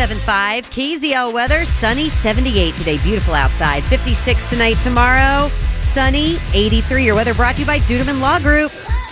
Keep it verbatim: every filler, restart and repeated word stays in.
seven five. K Z L weather, sunny, seventy-eight today. Beautiful outside. fifty-six tonight, tomorrow. Sunny, eighty-three. Your weather brought to you by Dudeman Law Group.